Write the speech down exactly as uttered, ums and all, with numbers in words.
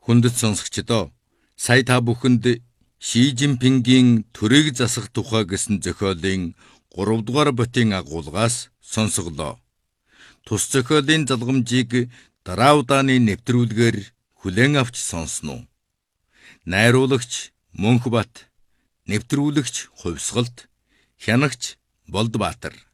Хүндэт сонсогчдоо, сая та бүхэнд Ши Жинпингийн төрийг засах тухай гэсэн зохиолын гурав дугаар бүтийн агуулгаас сонсголоо. Тус зохиолын залгамжийг дараа удааны нэвтрүүлгээр хүлээн авч сонсноо. Найруулагч Мөнхбат, нэвтрүүлэгч Хувьсгалт, хянагч Болдбаатар.